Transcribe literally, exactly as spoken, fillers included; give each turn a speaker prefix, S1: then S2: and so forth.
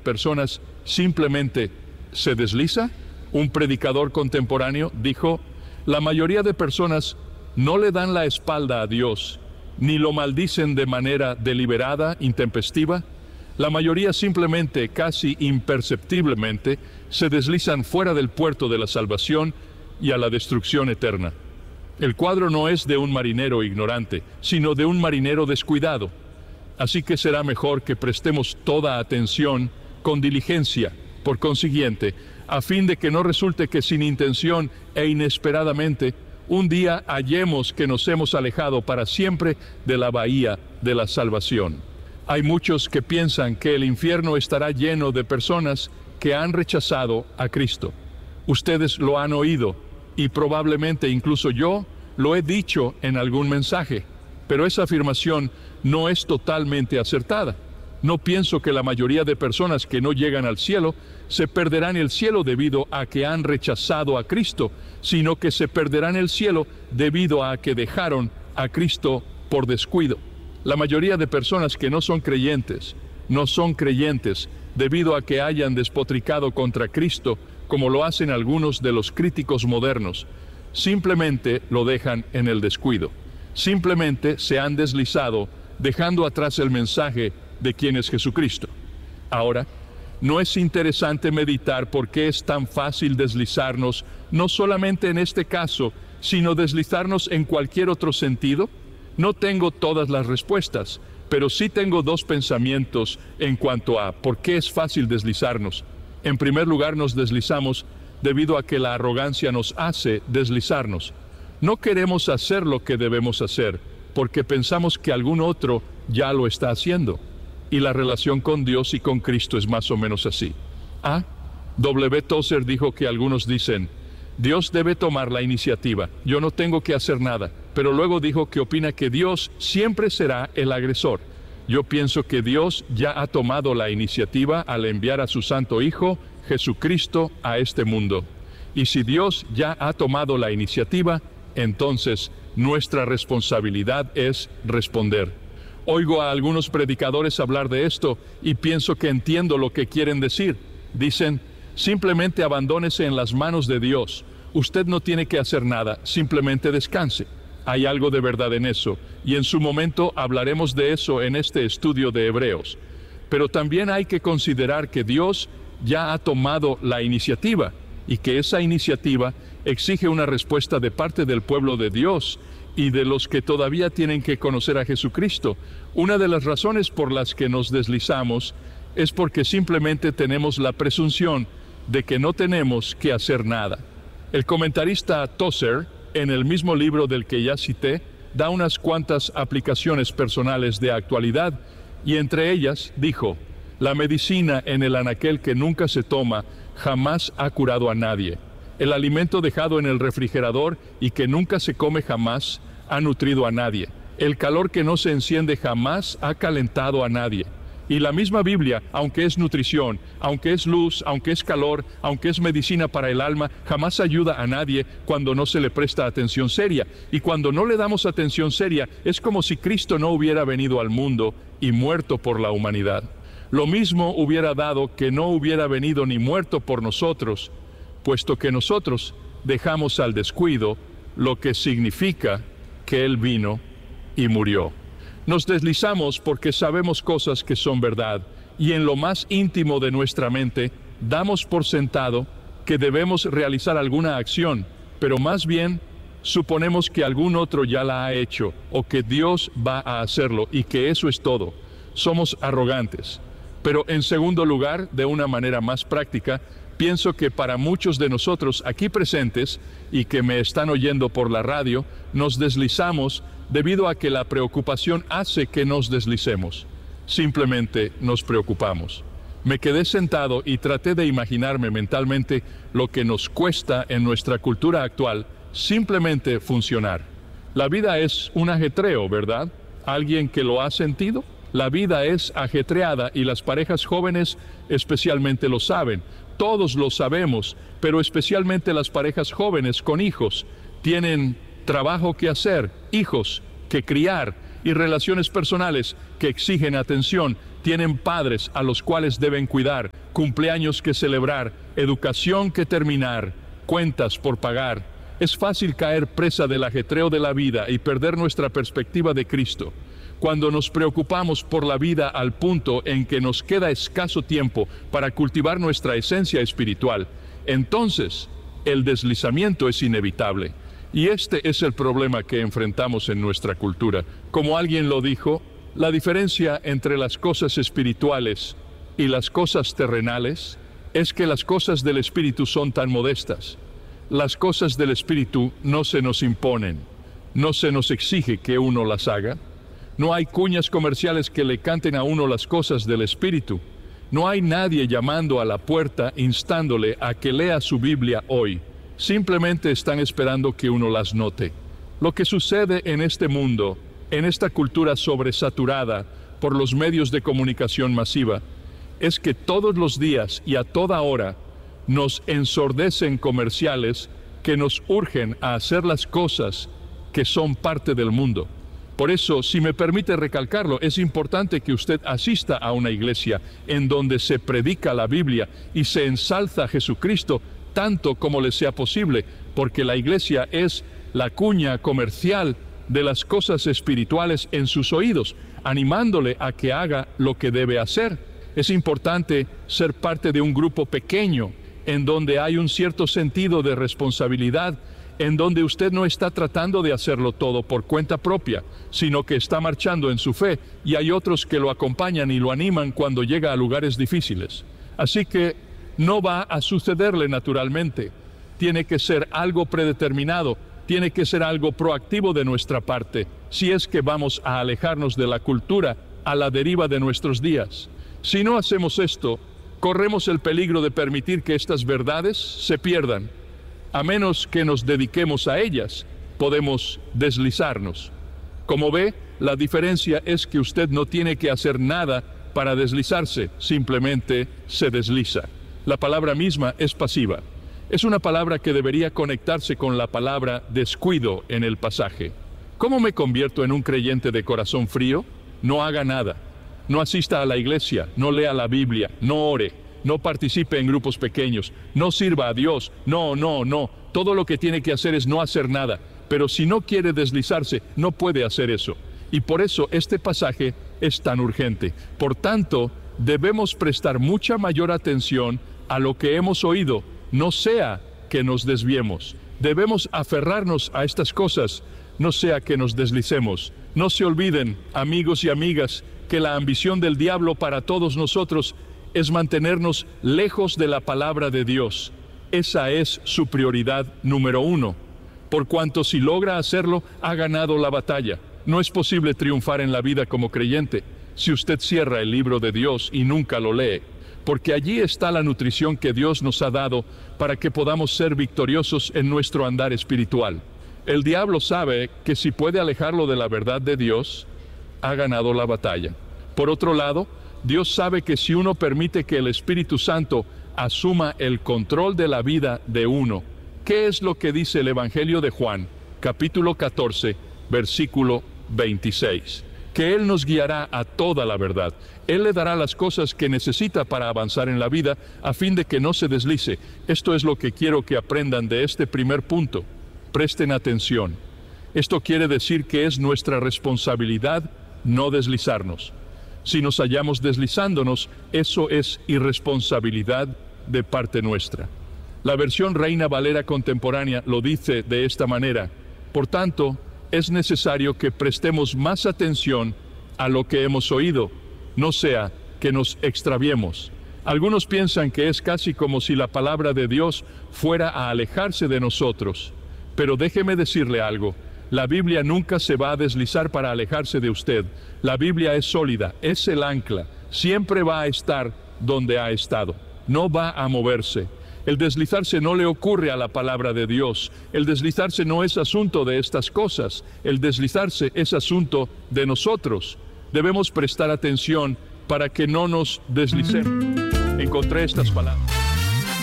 S1: personas simplemente se desliza? Un predicador contemporáneo dijo, la mayoría de personas no le dan la espalda a Dios, ni lo maldicen de manera deliberada, intempestiva. La mayoría simplemente, casi imperceptiblemente, se deslizan fuera del puerto de la salvación y a la destrucción eterna. El cuadro no es de un marinero ignorante, sino de un marinero descuidado. Así que será mejor que prestemos toda atención con diligencia, por consiguiente, a fin de que no resulte que sin intención e inesperadamente, un día hallemos que nos hemos alejado para siempre de la bahía de la salvación. Hay muchos que piensan que el infierno estará lleno de personas que han rechazado a Cristo. Ustedes lo han oído, y probablemente incluso yo lo he dicho en algún mensaje, pero esa afirmación no es totalmente acertada. No pienso que la mayoría de personas que no llegan al cielo se perderán el cielo debido a que han rechazado a Cristo, sino que se perderán el cielo debido a que dejaron a Cristo por descuido. La mayoría de personas que no son creyentes, no son creyentes debido a que hayan despotricado contra Cristo, como lo hacen algunos de los críticos modernos. Simplemente lo dejan en el descuido. Simplemente se han deslizado, dejando atrás el mensaje de quién es Jesucristo. Ahora, ¿no es interesante meditar por qué es tan fácil deslizarnos, no solamente en este caso, sino deslizarnos en cualquier otro sentido? No tengo todas las respuestas, pero sí tengo dos pensamientos en cuanto a por qué es fácil deslizarnos. En primer lugar, nos deslizamos debido a que la arrogancia nos hace deslizarnos. No queremos hacer lo que debemos hacer, porque pensamos que algún otro ya lo está haciendo. Y la relación con Dios y con Cristo es más o menos así. A. W. Tozer dijo que algunos dicen, Dios debe tomar la iniciativa, yo no tengo que hacer nada. Pero luego dijo que opina que Dios siempre será el agresor. Yo pienso que Dios ya ha tomado la iniciativa al enviar a su Santo Hijo, Jesucristo, a este mundo. Y si Dios ya ha tomado la iniciativa, entonces nuestra responsabilidad es responder. Oigo a algunos predicadores hablar de esto y pienso que entiendo lo que quieren decir. Dicen, simplemente abandónese en las manos de Dios. Usted no tiene que hacer nada, simplemente descanse. Hay algo de verdad en eso, y en su momento hablaremos de eso en este estudio de Hebreos. Pero también hay que considerar que Dios ya ha tomado la iniciativa, y que esa iniciativa exige una respuesta de parte del pueblo de Dios y de los que todavía tienen que conocer a Jesucristo. Una de las razones por las que nos deslizamos es porque simplemente tenemos la presunción de que no tenemos que hacer nada. El comentarista Tozer, en el mismo libro del que ya cité, da unas cuantas aplicaciones personales de actualidad, y entre ellas dijo, la medicina en el anaquel que nunca se toma jamás ha curado a nadie. El alimento dejado en el refrigerador y que nunca se come jamás ha nutrido a nadie. El calor que no se enciende jamás ha calentado a nadie. Y la misma Biblia, aunque es nutrición, aunque es luz, aunque es calor, aunque es medicina para el alma, jamás ayuda a nadie cuando no se le presta atención seria. Y cuando no le damos atención seria, es como si Cristo no hubiera venido al mundo y muerto por la humanidad. Lo mismo hubiera dado que no hubiera venido ni muerto por nosotros, puesto que nosotros dejamos al descuido lo que significa que Él vino y murió. Nos deslizamos porque sabemos cosas que son verdad, y en lo más íntimo de nuestra mente damos por sentado que debemos realizar alguna acción, pero más bien suponemos que algún otro ya la ha hecho, o que Dios va a hacerlo, y que eso es todo. Somos arrogantes. Pero en segundo lugar, de una manera más práctica, pienso que para muchos de nosotros aquí presentes y que me están oyendo por la radio, nos deslizamos debido a que la preocupación hace que nos deslicemos. Simplemente nos preocupamos. Me quedé sentado y traté de imaginarme mentalmente lo que nos cuesta en nuestra cultura actual simplemente funcionar. La vida es un ajetreo, ¿verdad? ¿Alguien que lo ha sentido? La vida es ajetreada y las parejas jóvenes especialmente lo saben. Todos lo sabemos, pero especialmente las parejas jóvenes con hijos tienen trabajo que hacer, hijos que criar y relaciones personales que exigen atención, tienen padres a los cuales deben cuidar, cumpleaños que celebrar, educación que terminar, cuentas por pagar. Es fácil caer presa del ajetreo de la vida y perder nuestra perspectiva de Cristo. Cuando nos preocupamos por la vida al punto en que nos queda escaso tiempo para cultivar nuestra esencia espiritual, entonces el deslizamiento es inevitable. Y este es el problema que enfrentamos en nuestra cultura. Como alguien lo dijo, la diferencia entre las cosas espirituales y las cosas terrenales es que las cosas del espíritu son tan modestas. Las cosas del espíritu no se nos imponen, no se nos exige que uno las haga. No hay cuñas comerciales que le canten a uno las cosas del espíritu. No hay nadie llamando a la puerta instándole a que lea su Biblia hoy. Simplemente están esperando que uno las note. Lo que sucede en este mundo, en esta cultura sobresaturada por los medios de comunicación masiva, es que todos los días y a toda hora nos ensordecen comerciales que nos urgen a hacer las cosas que son parte del mundo. Por eso, si me permite recalcarlo, es importante que usted asista a una iglesia en donde se predica la Biblia y se ensalza a Jesucristo tanto como le sea posible, porque la iglesia es la cuña comercial de las cosas espirituales en sus oídos, animándole a que haga lo que debe hacer. Es importante ser parte de un grupo pequeño, en donde hay un cierto sentido de responsabilidad, en donde usted no está tratando de hacerlo todo por cuenta propia, sino que está marchando en su fe, y hay otros que lo acompañan y lo animan cuando llega a lugares difíciles. Así que no va a sucederle naturalmente. Tiene que ser algo predeterminado, tiene que ser algo proactivo de nuestra parte, si es que vamos a alejarnos de la cultura a la deriva de nuestros días. Si no hacemos esto, corremos el peligro de permitir que estas verdades se pierdan. A menos que nos dediquemos a ellas, podemos deslizarnos. Como ve, la diferencia es que usted no tiene que hacer nada para deslizarse, simplemente se desliza. La palabra misma es pasiva. Es una palabra que debería conectarse con la palabra descuido en el pasaje. ¿Cómo me convierto en un creyente de corazón frío? No haga nada. No asista a la iglesia, no lea la Biblia, no ore, no participe en grupos pequeños, no sirva a Dios, no, no, no. Todo lo que tiene que hacer es no hacer nada. Pero si no quiere deslizarse, no puede hacer eso. Y por eso este pasaje es tan urgente. Por tanto, debemos prestar mucha mayor atención a lo que hemos oído, no sea que nos desviemos. Debemos aferrarnos a estas cosas, no sea que nos deslicemos. No se olviden, amigos y amigas, que la ambición del diablo para todos nosotros es mantenernos lejos de la palabra de Dios. Esa es su prioridad número uno. Por cuanto si logra hacerlo, ha ganado la batalla. No es posible triunfar en la vida como creyente si usted cierra el libro de Dios y nunca lo lee, porque allí está la nutrición que Dios nos ha dado para que podamos ser victoriosos en nuestro andar espiritual. El diablo sabe que si puede alejarlo de la verdad de Dios, ha ganado la batalla. Por otro lado, Dios sabe que si uno permite que el Espíritu Santo asuma el control de la vida de uno, ¿qué es lo que dice el Evangelio de Juan, capítulo catorce, versículo veintiséis? Que Él nos guiará a toda la verdad. Él le dará las cosas que necesita para avanzar en la vida, a fin de que no se deslice. Esto es lo que quiero que aprendan de este primer punto. Presten atención. Esto quiere decir que es nuestra responsabilidad no deslizarnos. Si nos hallamos deslizándonos, eso es irresponsabilidad de parte nuestra. La versión Reina Valera contemporánea lo dice de esta manera: por tanto, es necesario que prestemos más atención a lo que hemos oído, no sea que nos extraviemos. Algunos piensan que es casi como si la palabra de Dios fuera a alejarse de nosotros. Pero déjeme decirle algo, la Biblia nunca se va a deslizar para alejarse de usted. La Biblia es sólida, es el ancla, siempre va a estar donde ha estado, no va a moverse. El deslizarse no le ocurre a la palabra de Dios. El deslizarse no es asunto de estas cosas. El deslizarse es asunto de nosotros. Debemos prestar atención para que no nos deslicemos. Encontré estas palabras.